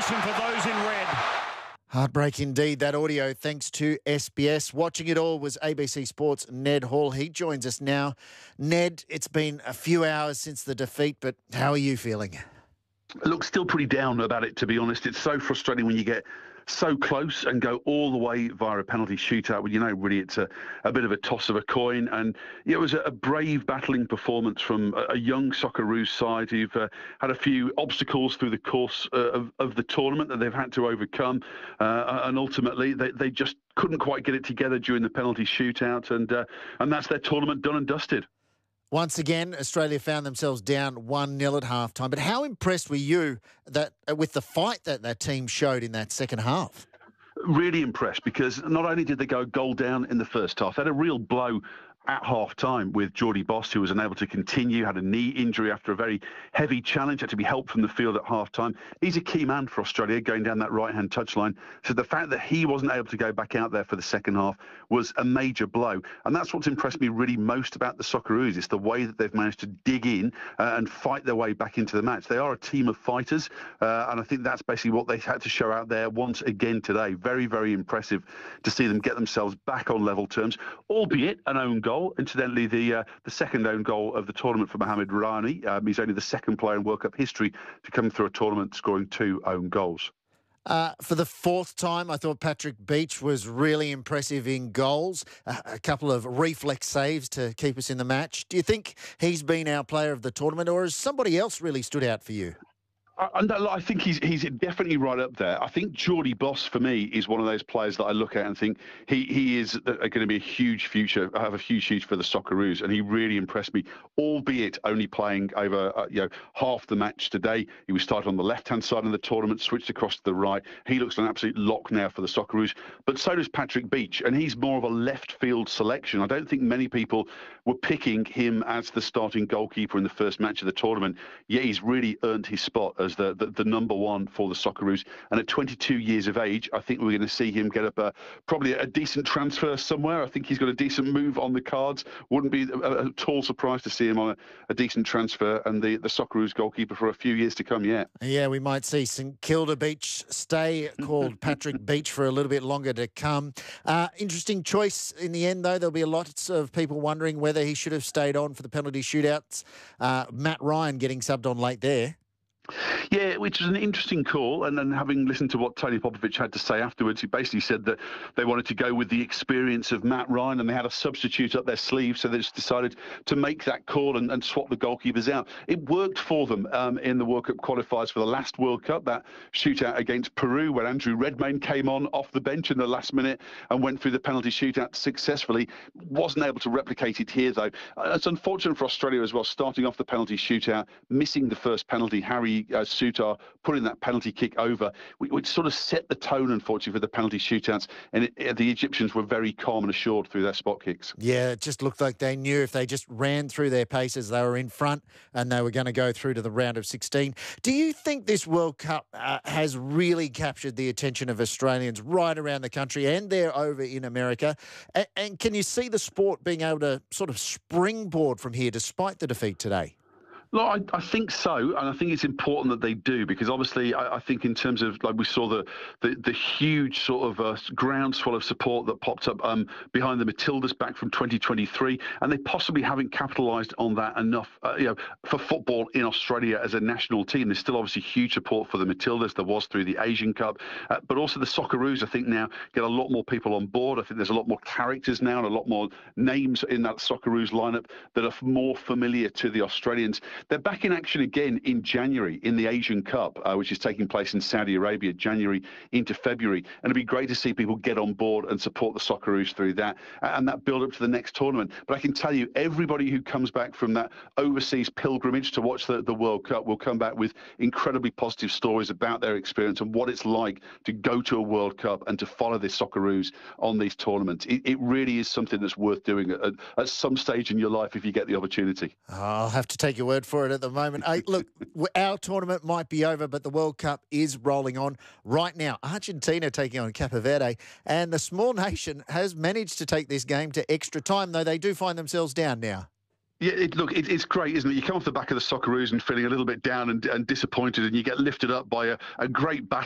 celebration for those in red. Heartbreak indeed, that audio, thanks to SBS. Watching it all was ABC Sports' Ned Hall. He joins us now. Ned, it's been a few hours since the defeat, but how are you feeling? Look, still pretty down about it, to be honest. It's so frustrating when you get so close and go all the way via a penalty shootout when you know really it's a bit of a toss of a coin. And yeah, it was a brave battling performance from a young Socceroos side who've had a few obstacles through the course of the tournament that they've had to overcome. And ultimately, they just couldn't quite get it together during the penalty shootout. And that's their tournament done and dusted. Once again, Australia found themselves down 1-0 at halftime. But how impressed were you with the fight that team showed in that second half? Really impressed, because not only did they go a goal down in the first half, they had a real blow at half-time with Jordy Boss, who was unable to continue, had a knee injury after a very heavy challenge, had to be helped from the field at half-time. He's a key man for Australia going down that right-hand touchline. So the fact that he wasn't able to go back out there for the second half was a major blow. And that's what's impressed me really most about the Socceroos. It's the way that they've managed to dig in and fight their way back into the match. They are a team of fighters, and I think that's basically what they had to show out there once again today. Very, very impressive to see them get themselves back on level terms, albeit an own goal. Incidentally, the second own goal of the tournament for Mohamed Rani. He's only the second player in World Cup history to come through a tournament scoring 2 own goals. For the fourth time, I thought Patrick Beach was really impressive in goals. A couple of reflex saves to keep us in the match. Do you think he's been our player of the tournament, or has somebody else really stood out for you? I think he's definitely right up there. I think Jordy Boss, for me, is one of those players that I look at and think he is going to be a huge future, have a huge future for the Socceroos, and he really impressed me, albeit only playing over half the match today. He was started on the left-hand side of the tournament, switched across to the right. He looks an absolute lock now for the Socceroos, but so does Patrick Beach, and he's more of a left-field selection. I don't think many people were picking him as the starting goalkeeper in the first match of the tournament, yet he's really earned his spot as the number one for the Socceroos. And at 22 years of age, I think we're going to see him get up probably a decent transfer somewhere. I think he's got a decent move on the cards. Wouldn't be a tall surprise to see him on a decent transfer and the Socceroos goalkeeper for a few years to come yet. Yeah, we might see St Kilda Beach stay called Patrick Beach for a little bit longer to come. Interesting choice in the end, though. There'll be lots of people wondering whether he should have stayed on for the penalty shootouts. Matt Ryan getting subbed on late there. Yeah, which was an interesting call. And then having listened to what Tony Popovich had to say afterwards, he basically said that they wanted to go with the experience of Matt Ryan and they had a substitute up their sleeve. So they just decided to make that call and swap the goalkeepers out. It worked for them in the World Cup qualifiers for the last World Cup, that shootout against Peru, where Andrew Redmayne came on off the bench in the last minute and went through the penalty shootout successfully. Wasn't able to replicate it here, though. It's unfortunate for Australia as well, starting off the penalty shootout, missing the first penalty. Harry Souttar putting that penalty kick over, which sort of set the tone, unfortunately, for the penalty shootouts. And the Egyptians were very calm and assured through their spot kicks. Yeah, it just looked like they knew if they just ran through their paces, they were in front and they were going to go through to the round of 16. Do you think this World Cup has really captured the attention of Australians right around the country, and they're over in America? And can you see the sport being able to sort of springboard from here despite the defeat today? Look, I think so, and I think it's important that they do, because obviously I think in terms of, like, we saw the huge sort of groundswell of support that popped up behind the Matildas back from 2023, and they possibly haven't capitalised on that enough, for football in Australia as a national team. There's still obviously huge support for the Matildas. There was through the Asian Cup, but also the Socceroos, I think, now get a lot more people on board. I think there's a lot more characters now and a lot more names in that Socceroos lineup that are more familiar to the Australians. They're back in action again in January in the Asian Cup, which is taking place in Saudi Arabia, January into February. And it'd be great to see people get on board and support the Socceroos through that and that build up to the next tournament. But I can tell you, everybody who comes back from that overseas pilgrimage to watch the World Cup will come back with incredibly positive stories about their experience and what it's like to go to a World Cup and to follow the Socceroos on these tournaments. It really is something that's worth doing at some stage in your life if you get the opportunity. I'll have to take your word for it at the moment. Look, our tournament might be over, but the World Cup is rolling on right now. Argentina taking on Cape Verde, and the small nation has managed to take this game to extra time, though they do find themselves down now. Yeah, it's great, isn't it? You come off the back of the Socceroos and feeling a little bit down and disappointed, and you get lifted up by a great battle